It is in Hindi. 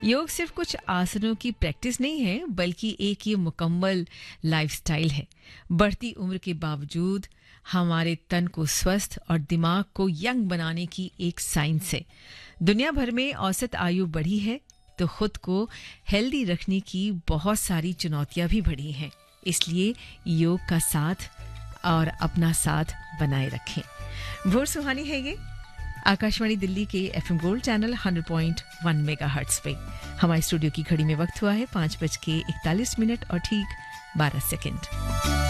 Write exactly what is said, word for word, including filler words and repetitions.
योग सिर्फ कुछ आसनों की प्रैक्टिस नहीं है, बल्कि एक ये मुकम्मल लाइफस्टाइल है। बढ़ती उम्र के बावजूद हमारे तन को स्वस्थ और दिमाग को यंग बनाने की एक साइंस है। दुनिया भर में औसत आयु बढ़ी है, तो खुद को हेल्दी रखने की बहुत सारी चुनौतियां भी बढ़ी हैं। इसलिए योग का साथ और अपना साथ बनाए रखें। भोर सुहानी है ये आकाशवाणी दिल्ली के FM gold channel hundred point one megahertz पे। हमारे स्टूडियो की घड़ी में वक्त हुआ है पाँच बज के इकतालीस मिनट और ठीक बारह सेकंड।